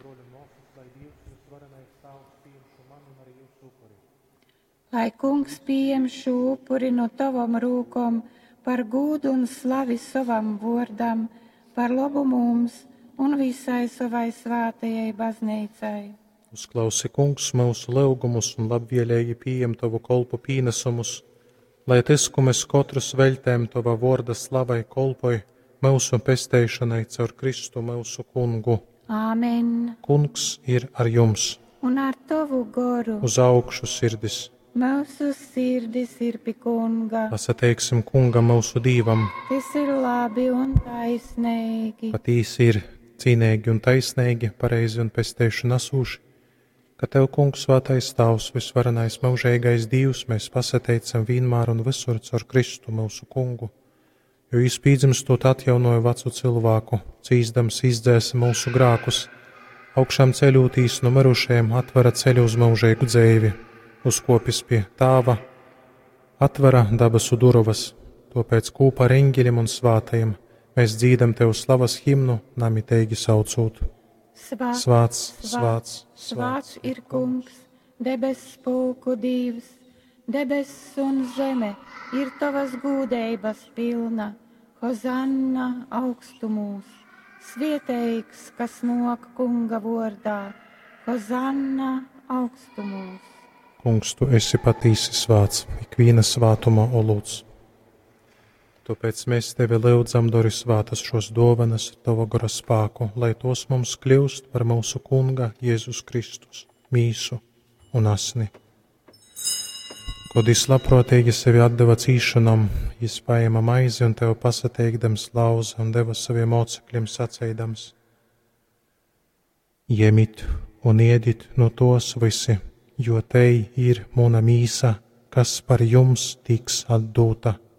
Lai kungs pieņem šo upuri no tavam rūkom par gūdu un slavi savam vārdam, par labu mums un visai savai svētajai baznīcai. Uzklausi, kungs, mūsu lūgumus un labvēlīgi pieņem tavu kolpu pienesumus, lai tas, ko mēs katrs veltējam tava vārda slavai kolpoj, mūsu pestēšanai caur Kristu mūsu kungu. Āmen. Kungs ir ar jums. Un ar tavu goru. Uz augšu sirdis. Mūsu sirdis ir pie kunga. Pasateiksim kungam mūsu dīvam. Tas ir labi un taisnīgi. Patīs ir cīnīgi un taisnīgi, pareizi un pestēšu nasūši, ka tev, kungs, svētais tavs, visvarenais mūžīgais Dievs, mēs pasateicam vienmēr un visur caur Kristu mūsu kungu, jo izpīdzimstot atjaunoja vecu cilvēku, cīzdams izdzēsa mūsu grākus, augšām ceļūtīs no mirušajiem atvera ceļu uz mūžīgu dzēvi, uzkopis pie tāva, atvera dabasu durvas, topēc kūpa ar eņģeļiem un svātajiem mēs dzīdam tev slavas himnu, namitēgi saucot. Svāts ir kungs, debes spūku Dievs, debesis un zeme ir tavas gūdējības pilna, hozanna augstumūs, svieteigs, kas nok kunga vārdā, hozanna augstumūs. Kungs, tu esi patīsi svāts, ikviena svātuma olūts. Tāpēc mēs tevi lūdzam, dori svātas šos dovanas tava gara spāku, lai tos mums kļūst par mūsu kunga Jēzus Kristus, mīsu un asni. Kad viņš labprātīgi sevi atdeva cīšanam, viņš paēma maizi un tev pasateikdams lauza un deva saviem mocekļiem sacēdams: Ņemiet un ēdiet no tos visi, jo tei ir mana mīsa, kas par jums tiks atdota.